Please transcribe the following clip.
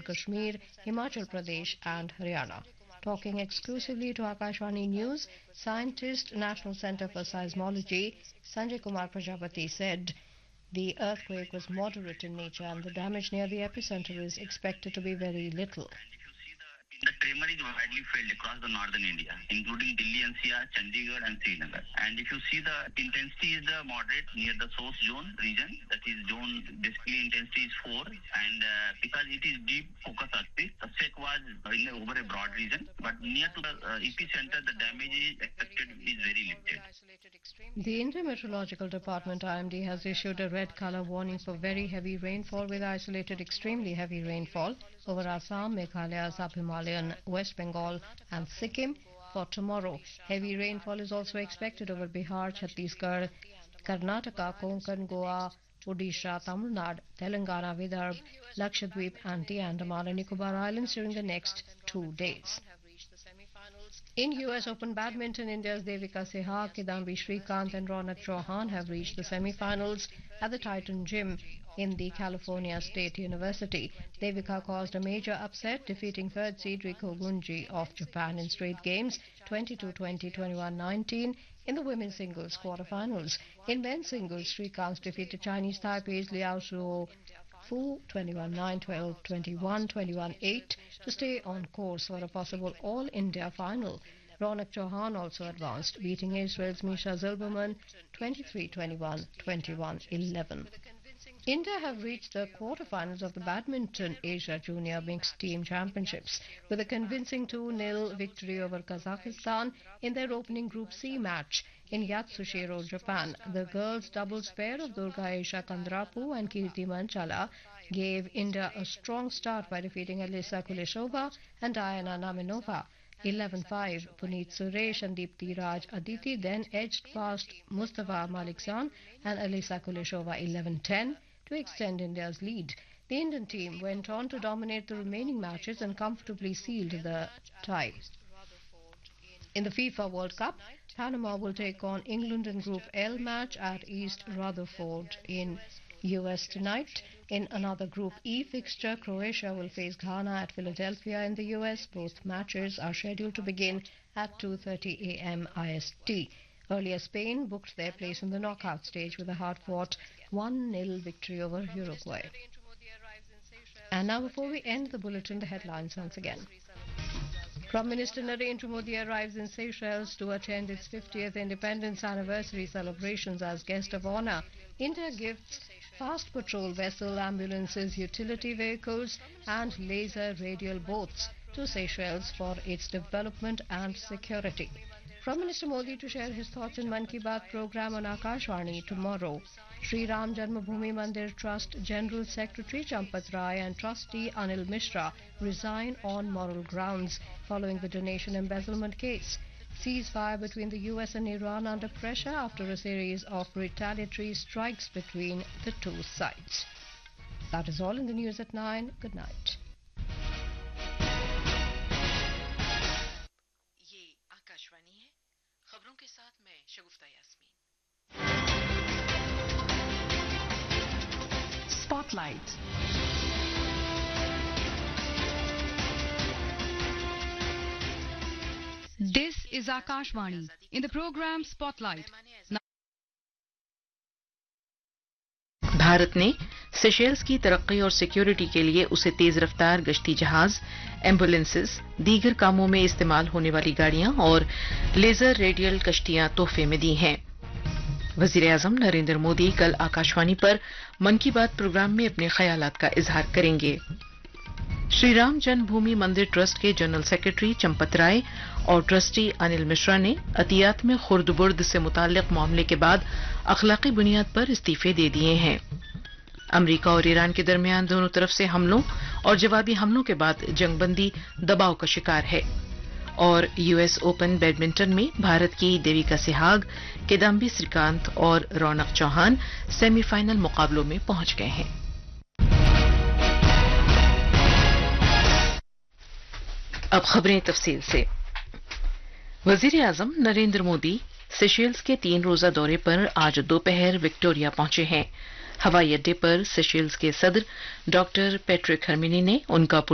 Kashmir, Himachal Pradesh and Haryana. Talking exclusively to Akashvani News, scientist, National Centre for Seismology, Sanjay Kumar Prajapati said the earthquake was moderate in nature and the damage near the epicenter is expected to be very little. The tremor is widely felt across the northern India, including Delhi NCR, Chandigarh and Srinagar. And if you see the intensity is the moderate near the source zone region, that is zone basically intensity is 4, and because it is deep focus earthquake, the shake was over a broad region, but near to the epicenter the damage is expected is very limited. The Indian Meteorological Department IMD has issued a red color warning for very heavy rainfall with isolated extremely heavy rainfall over Assam, Meghalaya, Sub-Himalayan, West Bengal and Sikkim for tomorrow. Heavy rainfall is also expected over Bihar, Chhattisgarh, Karnataka, Konkan, Goa, Odisha, Tamil Nadu, Telangana, Vidarbha, Lakshadweep and the Andaman and Nicobar Islands during the next 2 days. In US Open Badminton, India's Devika Sehwag, Kidambi Srikanth and Ronak Chauhan have reached the semi-finals at the Titan Gym in the California State University. Devika caused a major upset, defeating third seed Riko Gunji of Japan in straight games 22-20, 21-19 in the women's singles quarterfinals. In men's singles, Srikanth defeated Chinese Taipei's Liao Shuo Fu 21-9, 12-21, 21-8 to stay on course for a possible All-India final. Ronak Chauhan also advanced, beating Israel's Misha Zilberman 23-21, 21-11. India have reached the quarterfinals of the Badminton Asia Junior Mixed Team Championships with a convincing 2-0 victory over Kazakhstan in their opening Group C match in Yatsushiro, Japan. The girls' doubles pair of Durga Aisha Kandrapu and Kirti Manchala gave India a strong start by defeating Alisa Kuleshova and Diana Namenova 11-5. Puneet Suresh and Deepti Raj Aditi then edged past Mustafa Malikzad and Alisa Kuleshova 11-10 to extend India's lead. The Indian team went on to dominate the remaining matches and comfortably sealed the tie. In the FIFA World Cup, Panama will take on England in Group L match at East Rutherford in US tonight. In another Group E fixture, Croatia will face Ghana at Philadelphia in the US. Both matches are scheduled to begin at 2:30 a.m. IST. Earlier, Spain booked their place in the knockout stage with a hard-fought 1-0 victory over Uruguay. And now, before we end the bulletin, the headlines once again. Prime Minister Narendra Modi arrives in Seychelles to attend its 50th independence anniversary celebrations as guest of honor. India gifts fast patrol vessel, ambulances, utility vehicles and laser radial boats to Seychelles for its development and security. Prime Minister Modi to share his thoughts in Mann Ki Baat program on Akashvani tomorrow. Sri Ram Janmabhoomi Mandir Trust General Secretary Champat Rai and Trustee Anil Mishra resign on moral grounds following the donation embezzlement case. Ceasefire between the US and Iran under pressure after a series of retaliatory strikes between the two sides. That is all in the news at 9. Good night. ये आकाशवाणी है। खबरों के साथ मैं शगुफ्ता Yasmin. Spotlight. This is Akashvani in the program Spotlight. Bharat ने Seychelles की तरक्की और सिक्योरिटी के लिए उसे तेज रफ्तार गश्ती जहाज, एम्बुलेंसेस, दीगर कामों में इस्तेमाल होने वाली गाड़ियां और लेजर रेडियल कश्तियां तोहफे में दी हैं। वजीर-ए-आजम नरेंद्र मोदी कल आकाशवाणी पर मन की बात प्रोग्राम में अपने ख्यालात का इजहार करेंगे। श्री राम जन्मभूमि मंदिर ट्रस्ट के जनरल सेक्रेटरी चंपत राय और ट्रस्टी अनिल मिश्रा ने अतियात में खुर्द-बुर्द से मुताल्लिक मामले के बाद अखलाकी बुनियाद पर इस्तीफे दे दिए हैं। अमेरिका और ईरान के दरमियान दोनों तरफ से हमलों और जवाबी हमलों के बाद जंगबंदी दबाव का शिकार है। और यूएस ओपन बैडमिंटन में भारत की देविका सेहवाग, किदाम्बी श्रीकांत और रौनक चौहान सेमीफाइनल मुकाबलों में पहुंच गए हैं। अब खबरें तफसील से। वजीर आजम नरेंद्र मोदी सेशेल्स के 3 रोजा दौरे पर आज दोपहर विक्टोरिया पहुंचे हैं। हवाई अड्डे पर सेशेल्स के सदर डॉक्टर पैट्रिक हर्मिनी ने उनका